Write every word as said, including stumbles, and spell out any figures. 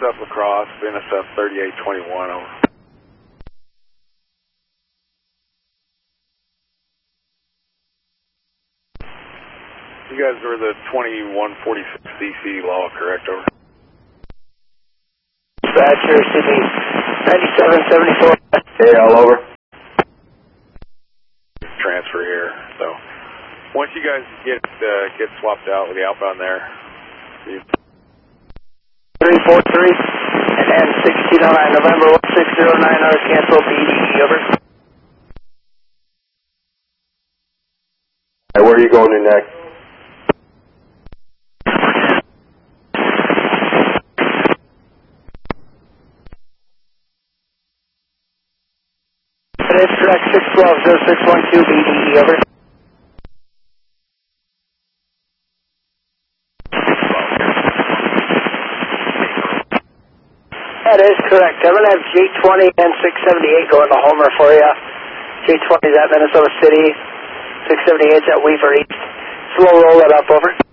F Lacrosse, N S F thirty-eight twenty-one, over. You guys were the twenty-one forty-six D C law, correct, over? Dispatcher, Sydney ninety-seven seventy-four. Hey, all over. Transfer here, so once you guys get uh, get swapped out with the outbound there, three four three and then sixteen oh nine November one six zero nine R cancel B D E, over. Hey, where are you going to next? That is correct, six twelve zero six one two B D E, over. That is correct. I'm going to have J twenty and six seventy-eight going to Homer for you. J twenty is at Minnesota City, six seventy-eight is at Weaver East. Slow roll it up, over.